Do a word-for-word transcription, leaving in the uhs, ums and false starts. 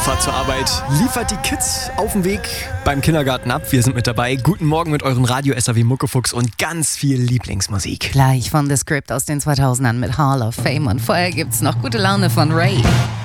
Fahrt zur Arbeit, liefert die Kids auf dem Weg beim Kindergarten ab. Wir sind mit dabei. Guten Morgen mit euren Radio-S R W Muckefuchs und ganz viel Lieblingsmusik. Gleich von The Script aus den zweitausendern mit Hall of Fame und vorher gibt's noch gute Laune von Ray.